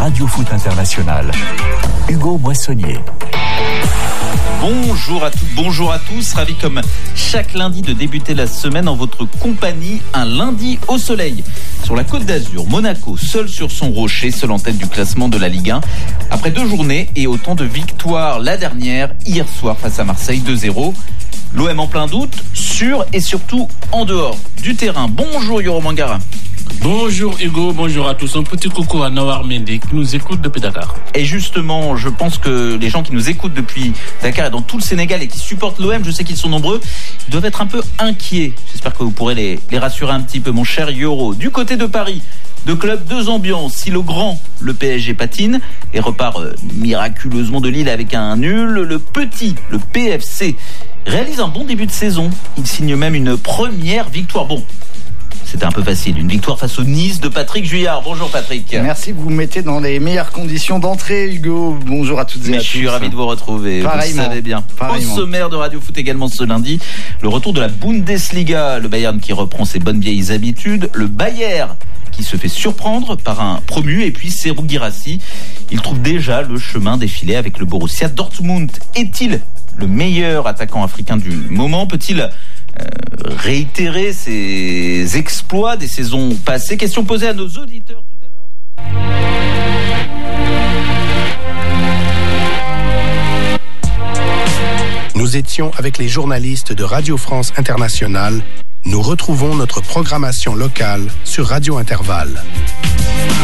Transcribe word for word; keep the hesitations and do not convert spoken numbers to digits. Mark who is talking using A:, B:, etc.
A: Radio Foot International. Hugo Moissonnier.
B: Bonjour à toutes, bonjour à tous, ravi comme chaque lundi de débuter la semaine en votre compagnie, un lundi au soleil. Sur la Côte d'Azur, Monaco, seul sur son rocher, seul en tête du classement de la Ligue un. Après deux journées et autant de victoires, la dernière, hier soir face à Marseille, deux zéro. L'O M en plein doute, sur et surtout en dehors du terrain. Bonjour Yoro Mangara.
C: Bonjour Hugo, bonjour à tous. Un petit coucou à Nawar Mendy qui nous écoute depuis Dakar.
B: Et justement, je pense que les gens qui nous écoutent depuis Dakar et dans tout le Sénégal et qui supportent l'O M, je sais qu'ils sont nombreux, ils doivent être un peu inquiets. J'espère que vous pourrez les, les rassurer un petit peu, mon cher Yoro. Du côté de Paris, deux clubs, deux ambiances. Si le grand, le P S G patine et repart euh, miraculeusement de Lille avec un nul, le petit, le P F C, réalise un bon début de saison. Il signe même une première victoire. Bon, c'était un peu facile. Une victoire face au Nice de Patrick Juillard. Bonjour Patrick.
D: Merci, vous me mettez dans les meilleures conditions d'entrée, Hugo. Bonjour à toutes et
B: Mais
D: à
B: je
D: tous.
B: Je suis ravi de vous retrouver. Pareillement. Vous le savez bien. Pareillement. Au sommaire de Radio Foot également ce lundi, le retour de la Bundesliga. Le Bayern qui reprend ses bonnes vieilles habitudes. Le Bayern qui se fait surprendre par un promu. Et puis Serhou Guirassy. Il trouve déjà le chemin défilé avec le Borussia Dortmund. Est-il le meilleur attaquant africain du moment? Peut-il euh, réitérer ses exploits des saisons passées? Question posée à nos auditeurs tout à l'heure.
E: Nous étions avec les journalistes de Radio France Internationale. Nous retrouvons notre programmation locale sur Radio Intervalle.